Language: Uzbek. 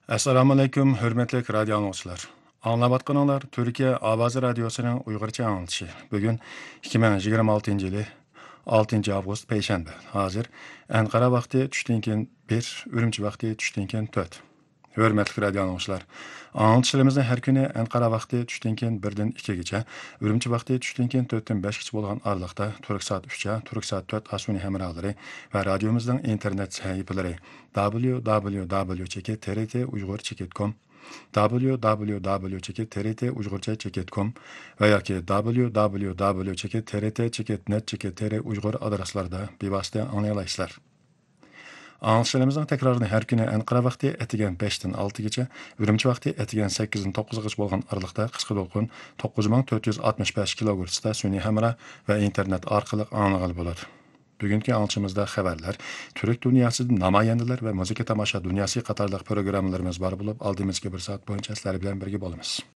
Assalomu alaykum, hurmatli radio anglag'uchilar. Anglayotganinglar Turkiya Ovozi radiosining Uyg'urcha anglishi. Bugun 2026-yili 6 avgust payshanba. Hozir Anqara vaqti tushdan keyin 1, Urumchi vaqti tushdan keyin 4. Hurmatli radio anglag'uchilar. Anglishimizni har kuni Anqara vaqti tushdan keyin 1 dan 2 gacha, Urumchi vaqti tushdan keyin 4 dan 5 gacha bo'lgan oralikda Turk soat 3 ga, Turk soat 4 asuniy hamrohlari va radiomizning internet sahifalari www.trt-uyg'ur.com www.trt-uyg'urcha.com va yoki www.trt-net.tr uyg'ur adreslarida bevosita anglay olasizlar. Anglishimizning takrorını har kuni Anqara vaqti etigan 5 dan 6 gacha, Urumchi vaqti etigan 8 dan 9 gacha bo'lgan oralikda qisqa to'lqin 9465 kHz sun'iy hamra va internet orqali anglagan bo'ladi. Bugungi anglishimizda xabarlar, Turk dunyosidan namoyandalar va muzika tomosha dunyosi qatorliq programmalarimiz bor bo'lib, oldimizga 1 soat bo'yicha sizlar bilan birga bo'lamiz.